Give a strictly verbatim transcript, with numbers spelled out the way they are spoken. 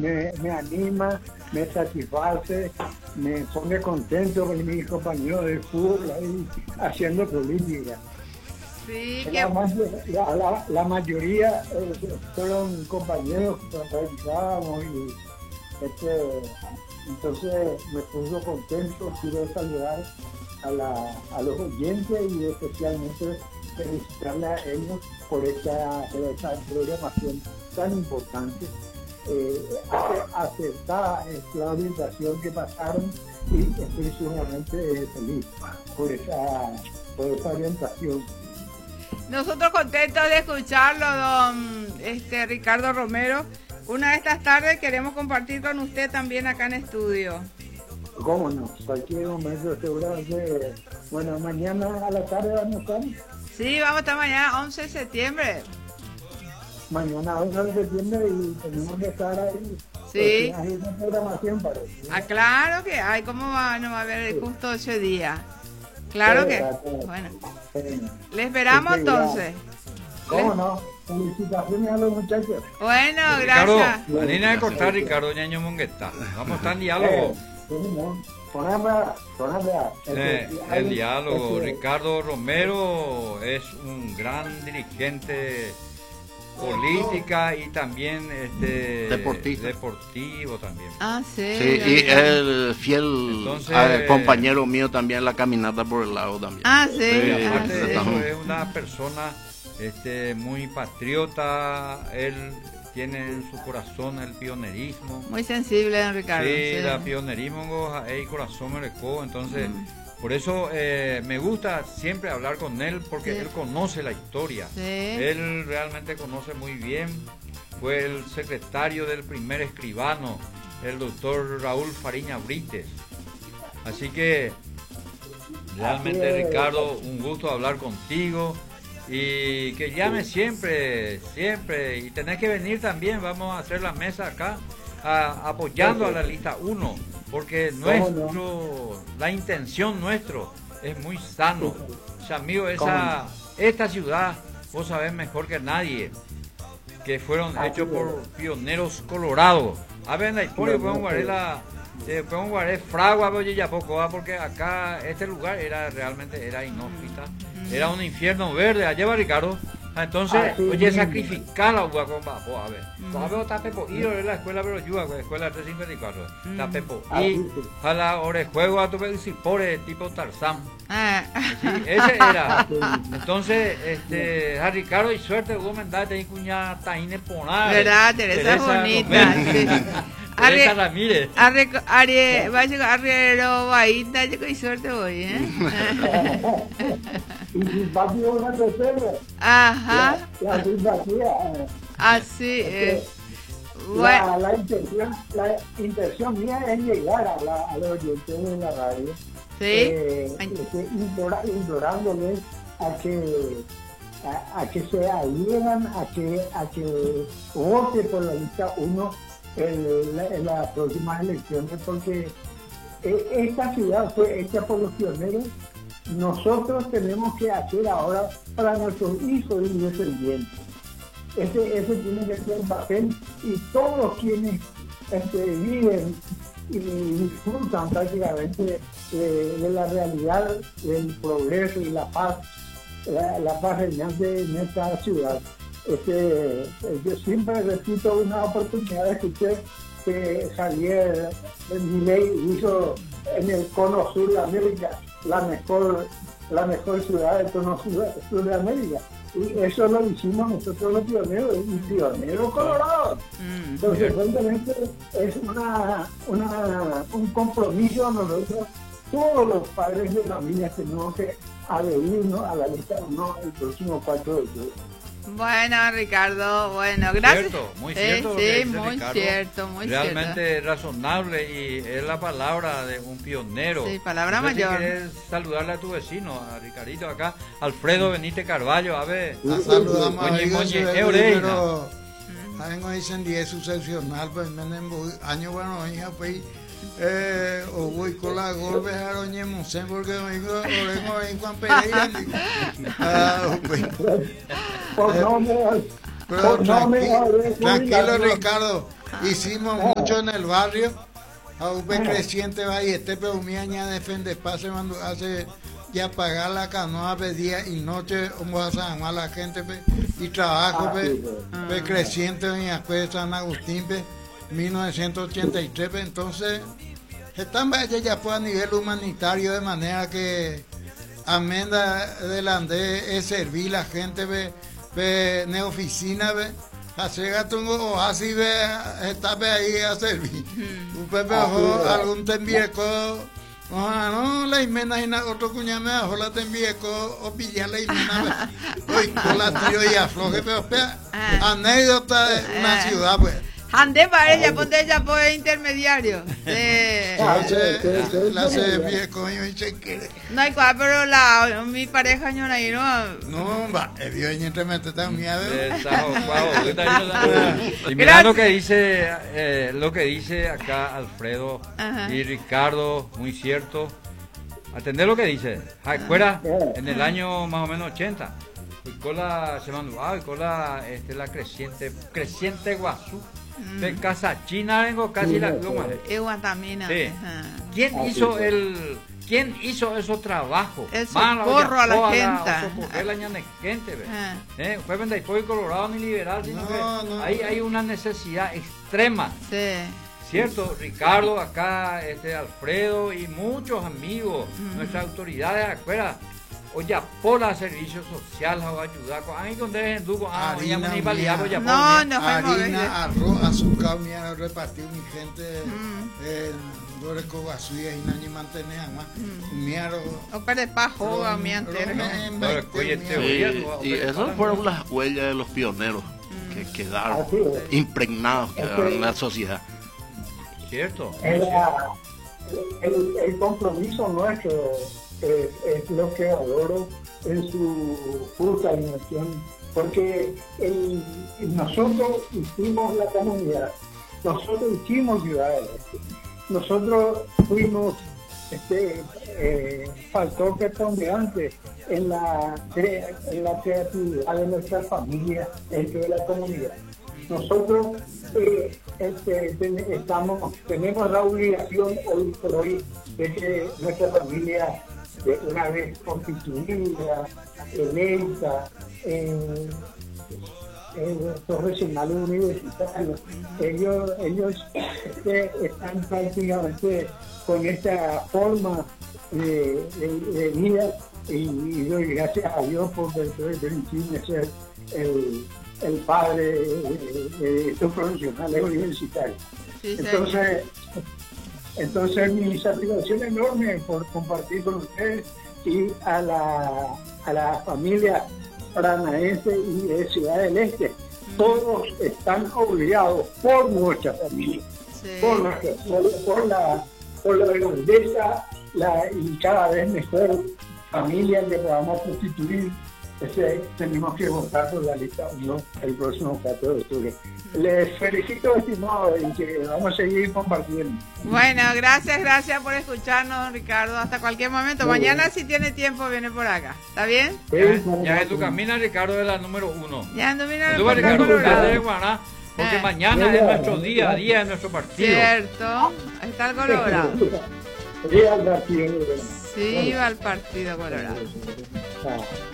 me, me anima, me satisface, me pone contento con mis compañeros de fútbol ahí haciendo política. Sí, La, que... la, la, la mayoría eh, fueron compañeros que practicábamos y este, entonces me puso contento. Quiero saludar a, la, a los oyentes y especialmente felicitarle a ellos por esta, por esta programación tan importante. Eh, aceptada la orientación que pasaron y estoy sumamente feliz por esa, por esa orientación. Nosotros contentos de escucharlo, don este, Ricardo Romero. Una de estas tardes queremos compartir con usted también acá en estudio. ¿Cómo no? Cualquier momento seguramente. Bueno, mañana a la tarde vamos a estar. Sí, vamos a estar mañana once de septiembre. Mañana once de septiembre y tenemos que estar ahí. Sí. Hay una programación para eso. Ah, claro que hay. ¿Cómo va? No va a haber justo ese día. Claro sí, que. sí. Bueno. Sí. Le esperamos sí, entonces. ¿Cómo no? Felicitaciones a los muchachos. Bueno, Ricardo, gracias. la línea de cortar Ricardo Ñaño Mongueta. Vamos a estar en diálogo. Sí, no. Poneme, poneme. Eh, el diálogo. Ricardo Romero es un gran dirigente política y también este Deportista. deportivo también. Ah, sí. Sí, y el fiel Entonces, eh, compañero mío también en la caminata por el lago también. Ah, sí. Sí, Ah, aparte sí. de eso, es una persona este, muy patriota. Él tiene en su corazón el pionerismo. Muy sensible, don Ricardo. Sí, Sí. la pionerismo, el corazón me recó, entonces... Mm. Por eso eh, me gusta siempre hablar con él, porque Sí. él conoce la historia. Sí. Él realmente conoce muy bien. Fue el secretario del primer escribano, el doctor Raúl Fariña Brites. Así que realmente, Así es. Ricardo, un gusto hablar contigo. Y que llame siempre, siempre. Y tenés que venir también, vamos a hacer la mesa acá, a- apoyando a la lista uno. Porque nuestro, la intención nuestro es muy sano. O sea, amigo, esa, esta ciudad, vos sabés mejor que nadie, que fueron hechos por pioneros colorados. A ver, en la historia podemos guardar la, eh, podemos guardar fragua, oye, ya poco, ¿va? Porque acá este lugar era realmente era inhóspita, era un infierno verde. Allá va Ricardo. Ah, entonces, Ah, sí, oye, sí. sacrificar la agua con bajo, a ver. A ver, está Pepo, ir a la escuela, pero yo, la escuela tres cincuenta y cuatro. Está Pepo, Ah, y sí, sí. a la hora de juego a tu por tipo Tarzán. Ah. Sí, ese era. Entonces, este, a Ricardo y suerte, vos mandate ahí cuña taine ponar. ¿Verdad? Teresa es bonita. Sí. Teresa Arre- Ramírez. Arre, Arre, va a llegar arriero, vaíta, yo con suerte hoy, ¿eh? Y simpatía una tercera. Ajá, La, la simpatía. eh, así es. La, Bueno, la, intención, la intención mía es llegar a, la, a los oyentes de la radio, sí. eh, Ay. este, implora, implorándoles a que a, a que se adhieran, a que a que vote por la lista uno en, la, en las próximas elecciones, porque eh, esta ciudad fue hecha por los pioneros. Nosotros tenemos que hacer ahora para nuestros hijos y descendientes. Ese, ese tiene que ser el papel, y todos quienes este, viven y disfrutan prácticamente de, de la realidad del progreso y la paz, la, la paz reinante en esta ciudad. Este, yo siempre repito una oportunidad, escuché que Javier Milei hizo en el cono sur de América la mejor, la mejor ciudad del cono sur, sur de América. Y eso lo hicimos nosotros los pioneros, y pioneros colorados. Mm. Entonces, realmente es una, una, un compromiso a nosotros, todos los padres de familia, tenemos que adherirnos a la lista uno el próximo cuatro de octubre. Bueno, Ricardo, bueno, gracias. Cierto, muy Sí, cierto lo que sí, dice muy Ricardo. cierto, muy Realmente razonable, y es la palabra de un pionero. Sí, palabra No sé mayor. Si quieres saludarle a tu vecino, a Ricardito acá, Alfredo Benítez Carvalho, a ver. La saludamos a Moñe, Vigo, moñe, su- Eureina. pero saben hoy dicen día sucesional, pues menen año bueno hija pues eh o voy con la golpe a doña Monsen porque vengo orengo en Juan Pereira. Ah, pues. Por no me, Pero por no me tranqui- haber tranquilo jubilado. Ricardo, hicimos mucho en el barrio. A U P creciente va y este pero mi aña defende pase cuando hace ya pagar la canoa de día y noche vamos a llamar a la gente pe, y trabajo pe, pe creciente en la escuela de San Agustín pe, mil novecientos ochenta y tres pe, entonces están ya pues a nivel humanitario de manera que amenda delante es servir la gente pe, pe, en oficina pe, hace gato o así ve está ahí a servir un pepe ojo algún tembieco no la imena y otro cuñame ojo la tembieco o pillar la imena hoy con la tiro y afloje pero anécdota de una ciudad pues ande para ella ponte ella por intermediario de... la se viejo y se quiere no hay cual pero la mi pareja no ahí no no va el Dios entre mete tan miedo y mira lo que dice eh, lo que dice acá Alfredo Ajá. y Ricardo muy cierto atender lo que dice fuera en el año más o menos ochenta con la se mandó ah, con la este la creciente creciente Guazú de Casa China vengo casi la pluma. Iguantamina. Sí. ¿Quién Así hizo es. el quién hizo esos trabajos? El socorro a la gente. Socorrer la gente, eh, fue venda y fue colorado ni liberal, sino no, que no, ahí no. hay una necesidad extrema. Sí. Cierto, Ricardo acá, este Alfredo y muchos amigos, mm. nuestras autoridades afuera. Oye, por la servicio social o ayudar con ahí donde es duco ah ya ni valía ya no no harina arroz azúcar mía repartir mi gente eh dore con basuya y nadie mantener más miaro o para pajo a mi entero y esas fueron las huellas de los pioneros que quedaron impregnados quedaron en la sociedad cierto el, el, el compromiso nuestro Es, es lo que adoro en su justa dimensión, porque el, nosotros hicimos la comunidad, nosotros hicimos Ciudad del Este, nosotros fuimos este, eh, factor preponderante en la, en la creatividad de nuestra familia dentro de la comunidad. Nosotros eh, este, ten, estamos, tenemos la obligación hoy por hoy de que nuestra familia de una vez constituida, electa, eh, eh, profesionales universitarios, ellos, ellos este, están prácticamente con esta forma de, de, de vida y, y doy gracias a Dios por permitirme ser el, el padre de, de estos profesionales universitarios. Sí, entonces, Entonces mi satisfacción enorme por compartir con ustedes y a la, a la familia paranaense y de Ciudad del Este. Todos están obligados por nuestra familia, sí. por, nuestra, por, por la por la grandeza la, y cada vez mejor familia que podamos constituir. Ese, tenemos que votar por la lista uno el próximo cuatro de octubre. Les felicito, estimado, y que vamos a seguir compartiendo. Bueno, gracias, gracias por escucharnos, Ricardo. Hasta cualquier momento. Muy Mañana, bien. Si tiene tiempo, viene por acá. ¿Está bien? Sí, ya en tu camino, Ricardo, es la número uno. Ya en tu camino, Ricardo, de Guaraná, porque eh. mañana sí, es nuestro día, día de nuestro partido. Cierto. Está el Colorado. Sí, al partido. Sí, va al partido Colorado.